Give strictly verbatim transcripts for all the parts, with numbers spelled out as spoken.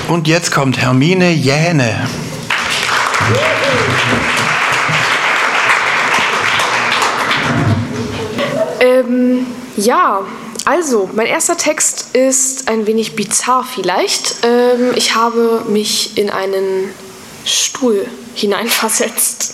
Und jetzt kommt Hermine Jähne. Ähm, ja, also, mein erster Text ist ein wenig bizarr vielleicht. Ähm, ich habe mich in einen Stuhl hineinversetzt.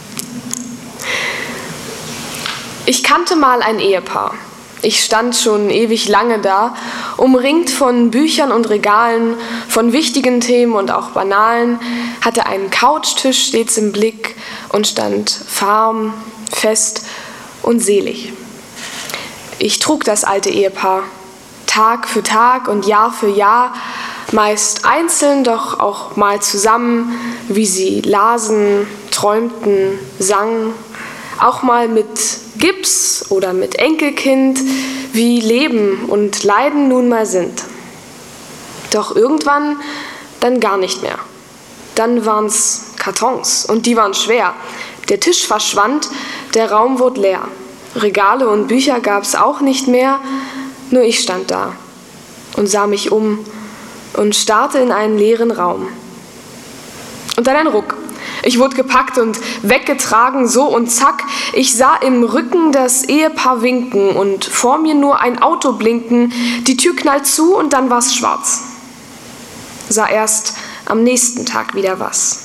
Ich kannte mal ein Ehepaar. Ich stand schon ewig lange da, umringt von Büchern und Regalen, von wichtigen Themen und auch banalen, hatte einen Couchtisch stets im Blick und stand farm, fest und selig. Ich trug das alte Ehepaar, Tag für Tag und Jahr für Jahr, meist einzeln, doch auch mal zusammen, wie sie lasen, träumten, sangen, auch mal mit Gips oder mit Enkelkind, wie Leben und Leiden nun mal sind. Doch irgendwann dann gar nicht mehr. Dann waren's Kartons und die waren schwer. Der Tisch verschwand, der Raum wurde leer. Regale und Bücher gab's auch nicht mehr, nur ich stand da und sah mich um und starrte in einen leeren Raum. Und dann ein Ruck. Ich wurde gepackt und weggetragen, so und zack. Ich sah im Rücken das Ehepaar winken und vor mir nur ein Auto blinken. Die Tür knallt zu und dann war's schwarz. Sah erst am nächsten Tag wieder was.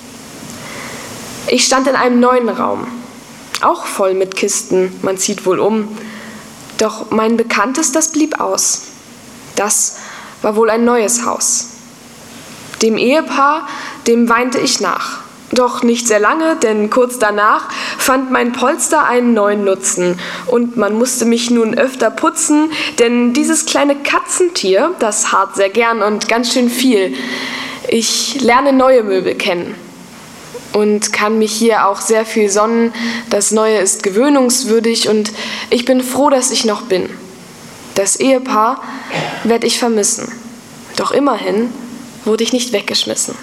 Ich stand in einem neuen Raum, auch voll mit Kisten, man zieht wohl um. Doch mein Bekanntes, das blieb aus. Das war wohl ein neues Haus. Dem Ehepaar, dem weinte ich nach. Doch nicht sehr lange, denn kurz danach fand mein Polster einen neuen Nutzen. Und man musste mich nun öfter putzen, denn dieses kleine Katzentier, das harrt sehr gern und ganz schön viel. Ich lerne neue Möbel kennen und kann mich hier auch sehr viel sonnen. Das Neue ist gewöhnungswürdig und ich bin froh, dass ich noch bin. Das Ehepaar werde ich vermissen. Doch immerhin wurde ich nicht weggeschmissen.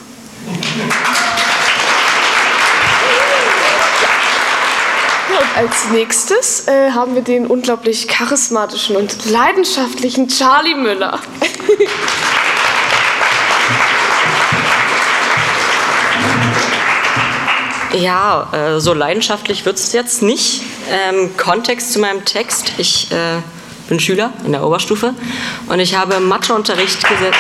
Und als nächstes äh, haben wir den unglaublich charismatischen und leidenschaftlichen Charlie Müller. Ja, äh, so leidenschaftlich wird es jetzt nicht. Ähm, Kontext zu meinem Text. Ich äh, bin Schüler in der Oberstufe und ich habe Matheunterricht gesetzt.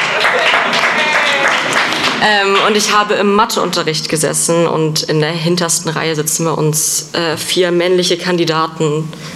Ähm, und ich habe im Matheunterricht gesessen und in der hintersten Reihe sitzen bei uns äh, vier männliche Kandidaten